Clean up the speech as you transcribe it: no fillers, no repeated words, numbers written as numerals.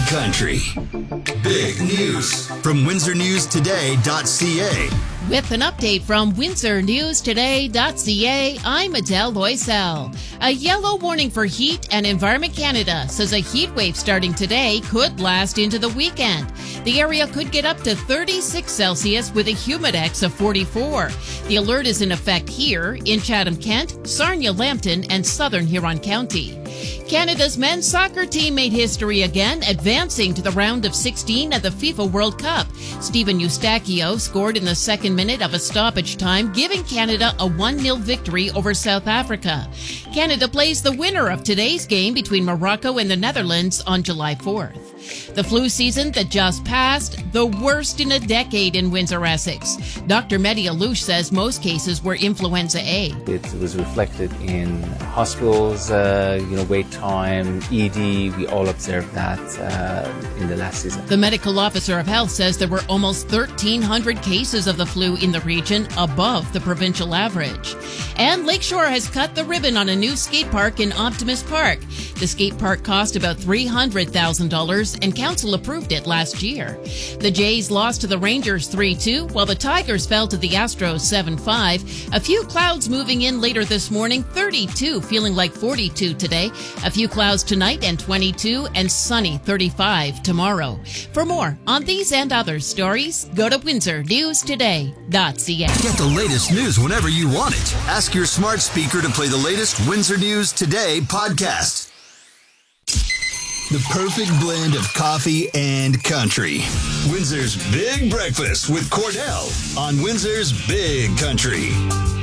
Country. Big news from WindsorNewsToday.ca. With an update from WindsorNewsToday.ca, I'm Adele Loisel. A yellow warning for heat, and Environment Canada says a heat wave starting today could last into the weekend. The area could get up to 36 Celsius with a humidex of 44. The alert is in effect here in Chatham-Kent, Sarnia-Lambton, and Southern Huron County. Canada's men's soccer team made history again, advancing to the round of 16 at the FIFA World Cup. Steven Eustachio scored in the second minute of a stoppage time, giving Canada a 1-0 victory over South Africa. Canada plays the winner of today's game between Morocco and the Netherlands on July 4th. The flu season that just passed, the worst in a decade in Windsor-Essex. Dr. Mehdi Alouche says most cases were influenza A. It was reflected in hospitals, wait time, ED. We all observed that in the last season. The medical officer of health says there were almost 1,300 cases of the flu in the region, above the provincial average. And Lakeshore has cut the ribbon on a new skate park in Optimus Park. The skate park cost about $300,000 and council approved it last year. The Jays lost to the Rangers 3-2, while the Tigers fell to the Astros 7-5. A few clouds moving in later this morning, 32, feeling like 42 today. A few clouds tonight and 22, and sunny 35 tomorrow. For more on these and other stories, go to WindsorNewsToday.ca. Get the latest news whenever you want it. Ask your smart speaker to play the latest Windsor News Today podcast. The perfect blend of coffee and country. Windsor's Big Breakfast with Cordell on Windsor's Big Country.